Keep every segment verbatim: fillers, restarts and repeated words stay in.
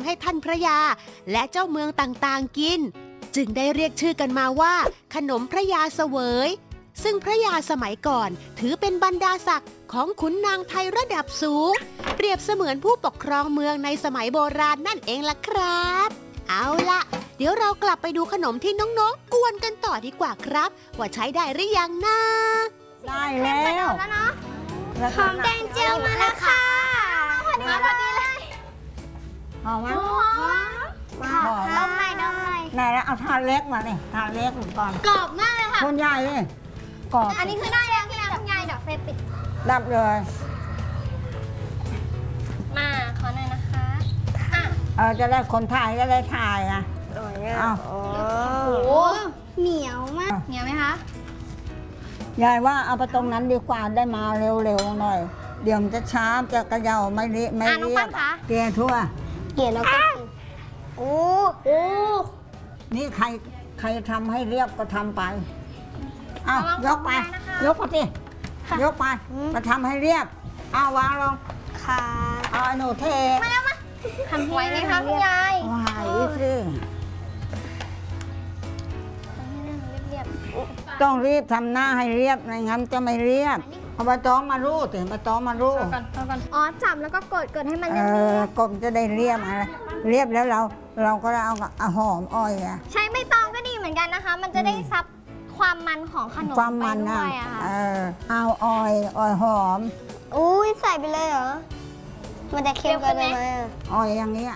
ำให้ท่านพระยาและเจ้าเมืองต่างๆกินจึงได้เรียกชื่อกันมาว่าขนมพระยาเสวยซึ่งพระยาสมัยก่อนถือเป็นบรรดาศักดิ์ของขุนนางไทยระดับสูงเปรียบเสมือนผู้ปกครองเมืองในสมัยโบราณนั่นเองล่ะครับเอาล่ะเดี๋ยวเรากลับไปดูขนมที่น้องๆกวนกันต่อดีกว่าครับว่าใช้ได้หรือยังนะได้แล้วหอมแดงเจียวมาแล้วค่ะพอดีพอดีเลยหอมไหมหอมหอมดมหน่อยดมหน่อยไหนแล้วเอาทานเล็กมาเนี่ยทานเล็กก่อนกรอบมากเลยค่ะคุณยายเลยกรอบอันนี้คือได้แล้วที่แล้วคุณยายดอกเฟปิดดับเลยมาขอหน่อยนะคะเออจะได้คนถ่ายจะได้ถ่ายอ่ะอ้าวโอ้โหเหนียวมากเหนียวไหมคะยายว่าเอาไปตรงนั้นดีกว่าได้มาเร็วๆหน่อยเดี๋ยวมันจะช้าจะกระเยาไม่เรียไม่เรียบเกลี่ยทั่วเกลี่ยแล้วก็โอ้โหนี่ใครใครทำให้เรียบก็ทำไปเอายกไปยกไปสิยกไปมาทำให้เรียบเอาวางลงค่ะเอาหนูเทมาแล้วมาทำไว้ไหมคะคุณยายไหวสิต้องรีบทำหน้าให้เรียบไม่งั้นจะไม่เรียบเอาใบตองมารูดถึงใบตองมารูดอ๋อจับแล้วก็กดกดให้มันเรียบกดจะได้เรียบอะไรเรียบแล้วเราเราก็เอาเอาหอมอ้อยอะใช้ใบตองก็ดีเหมือนกันนะคะมันจะได้ซับความมันของขนมความมันนะเออเอาอ้อยอ้อยหอมอุ้ยใส่ไปเลยเหรอมันจะเค็มกันไหมอ้อยอย่างนี้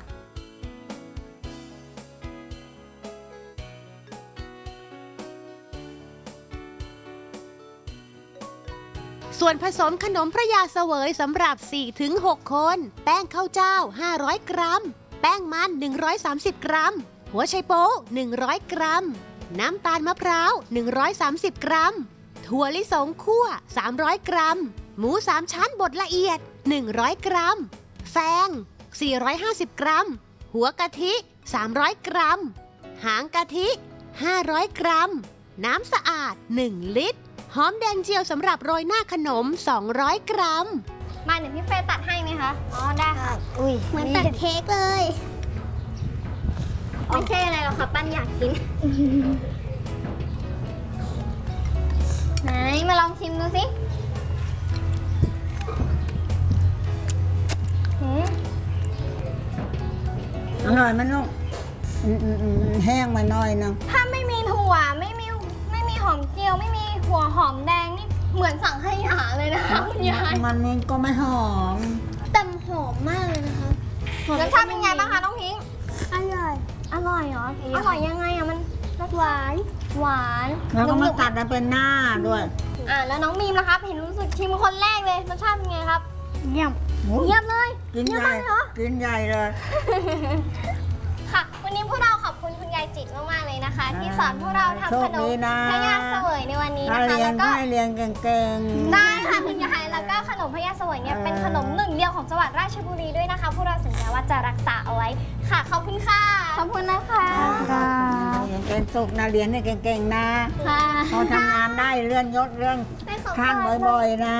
ส่วนผสมขนมพระยาเสวยสำหรับ สี่ถึงหก คนแป้งข้าวเจ้าห้าร้อยกรัมแป้งมันหนึ่งร้อยสามสิบกรัมหัวไชโป๊หนึ่งร้อยกรัมน้ำตาลมะพร้าวหนึ่งร้อยสามสิบกรัมถั่วลิสงคั่วสามร้อยกรัมหมูสามชั้นบดละเอียดหนึ่งร้อยกรัมแฟงสี่ร้อยห้าสิบกรัมหัวกะทิสามร้อยกรัมหางกะทิห้าร้อยกรัมน้ำสะอาดหนึ่งลิตรหอมแดงเจียวสำหรับโรยหน้าขนมสองร้อยกรัมมาเดี๋ยวพี่เฟย์ตัดให้ไหมคะอ๋อได้ค่ะอุ้ยเหมือนตัดเค้กเลยไม่ใช่อะไรหรอกค่ะปั้นอยากกินไหนมาลองชิมดูสิอร่อยมันลูกแห้งมาหน่อยนึงถ้าไม่มีถั่วไม่มีไม่มีหอมเจียวไม่มีหัวหอมแดงนี่เหมือนสั่งขยะเลยนะคะคุณยายมันนี่ก็ไม่หอมแต่หอมมากเลยนะคะรสชาติเป็นไงบ้างคะน้องพิงค์อร่อยอร่อยเหรออร่อยยังไงอะมันหวานหวานแล้วก็มาตัดเป็นหน้าด้วยอ่าแล้วน้องมีมนะครับเห็นรู้สึกชิมคนแรกเลยรสชาติเป็นไงครับเยี่ยมเยี่ยมเลยกินใหญ่กินใหญ่เลยค่ะวันนี้พวกเราขอบคุณคุณยายจิตมากๆเลยนะคะที่สอนพวกเราทำขนมพระยาเสวยในวันนี้นะคะแล้วก็เรียนเก่งๆได้ค่ะคุณยายแล้วก็ขนมพระยาเสวยเนี่ยเป็นขนมหนึ่งเดียวของจังหวัดราชบุรีด้วยนะคะพวกเราสัญญาว่าจะรักษาเอาไว้ค่ะขอบคุณค่ะขอบคุณนะคะค่ะเป็นสุขนะเรียนให้เก่งๆนะพอทำงานได้เลื่อนยศเรื่องข้างบ่อยๆนะ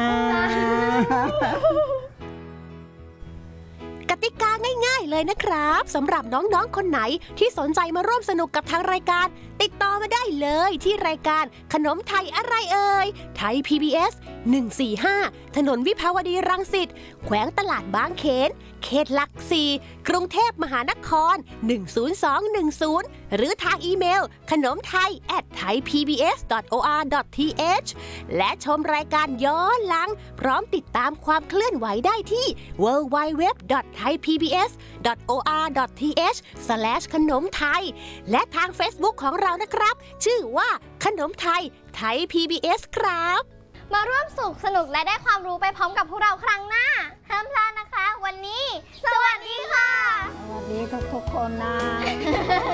กติกาง่ายๆเลยนะครับสำหรับน้องๆคนไหนที่สนใจมาร่วมสนุกกับทางรายการติดต่อมาได้เลยที่รายการขนมไทยอะไรเอ่ยไทย พี บี เอส หนึ่งสี่ห้าถนนวิภาวดีรังสิตแขวงตลาดบางเขนเขตหลักสี่กรุงเทพมหานครหนึ่งศูนย์สองหนึ่งศูนย์หรือทางอีเมลขนมไทย แอท ไทยพีบีเอส ดอท โอ อาร์ ดอท ที เอช และชมรายการย้อนหลังพร้อมติดตามความเคลื่อนไหวได้ที่ ดับเบิลยู ดับเบิลยู ดับเบิลยู ดอท ไทยพีบีเอส ดอท โอ อาร์ ดอท ที เอช สแลช ขนมไทยและทาง Facebook ของเรานะครับชื่อว่าขนมไทยไทย พี บี เอส ครับมาร่วมสุขสนุกและได้ความรู้ไปพร้อมกับพวกเราครั้งหน้าห้ามพลาดนะคะวันนี้สวัสดีค่ะสวัสดีทุกๆคนนะ